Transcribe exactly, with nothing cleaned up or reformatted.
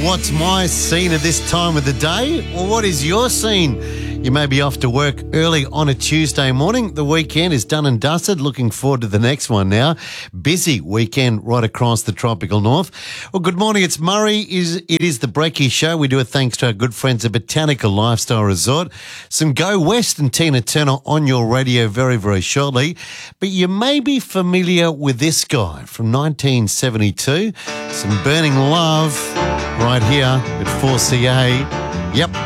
what's my scene at this time of the day? Well, what is your scene? You may be off to work early on a Tuesday morning. The weekend is done and dusted. Looking forward to the next one now. Busy weekend right across the tropical north. Well, good morning. It's Murray. It is the Breaky Show. We do it thanks to our good friends at Botanical Lifestyle Resort. Some Go West and Tina Turner on your radio very, very shortly. But you may be familiar with this guy from nineteen seventy-two. Some Burning Love right here at four C A. Yep.